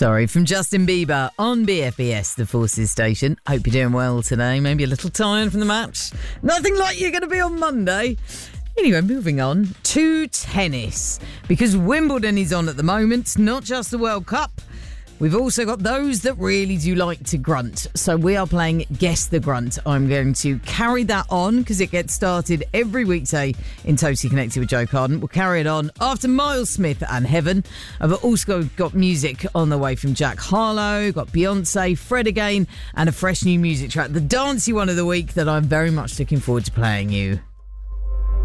Sorry, from Justin Bieber on BFBS, the Forces station. Hope you're doing well today. Maybe a little tired from the match. Nothing like you're going to be on Monday. Anyway, moving on to tennis. Because Wimbledon is on at the moment, not just the World Cup. We've also got those that really do like to grunt. So we are playing Guess the Grunt. I'm going to carry that on because it gets started every weekday in Totally Connected with Joe Carden. We'll carry it on after Miles Smith and Heaven. I've also got music on the way from Jack Harlow, got Beyonce, Fred again, and a fresh new music track, the dancey one of the week that I'm very much looking forward to playing you.